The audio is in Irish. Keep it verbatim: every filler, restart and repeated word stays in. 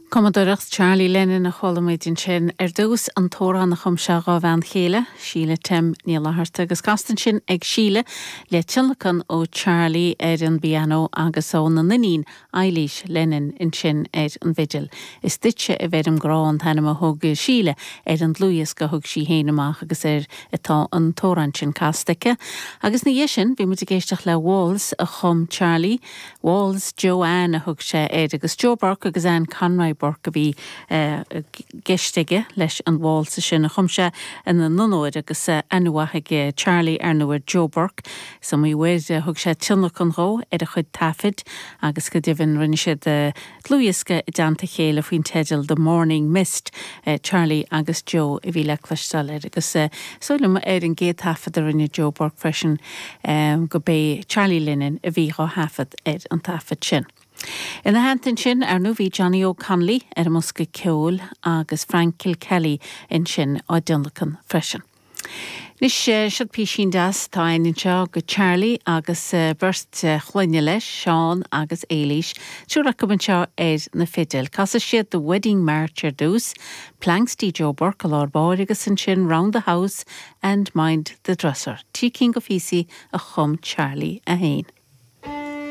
Commodores Charlie Lennon a cholamid in sin ar dús an tóra na chum se gá bhean chéile, síle Tim níl harta agus castan sin ag síle le tilnachan ó Charlie ar an piano agus ó na nanín Eilish Lennon in sin ar an vigil. Is ditse a bheith am grán thanam a thug síle ar an dlúias go thug sí héanamach agus ar atá an tóran sin castacha. Agus na dhéisin, bhí mu géisteach le Walls a chum Charlie, Walls Joanne a thug sé ar agus Joe Burke agus Anne Conroy Burke a bhí uh, geistige leis an Walls sin a chumse in na nunóid agus uh, anuachaige Charlie ar nuair Joe Burke. So mí bhuiid uh, thug sé tilnach an ró ar a chud tafid agus go dibhann rinne sé de dlúiasca i danta chéile faoin teideal The Morning Mist uh, Charlie agus Joe i bhí le cleistal ar agus uh, soilm ar an gé tafid a rinne Joe Burke freisin um, go bé Charlie Lennon a bhí go hafad ar an tafid sin. In the hantin sin ar nu bhí Johnny O'Connelly ar musca ceol agus Frank Kilkelly in sin á Dunlacan freisin. Nis uh, siad pí sin das tá in seo go Charlie agus uh, burst uh, chluine leis, Sean agus Eilish, siúr ac yn seo ar na fidil. Casa siad the wedding march ar dús, planks tí Joe Burke a lár báir agus in sin round the house and mind the dresser. Tí cin go físi a chum Charlie a hain.